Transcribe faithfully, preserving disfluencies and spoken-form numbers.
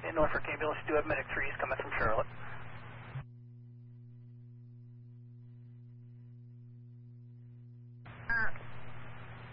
In Norfolk ambulance, do have medic threes coming from Charlotte.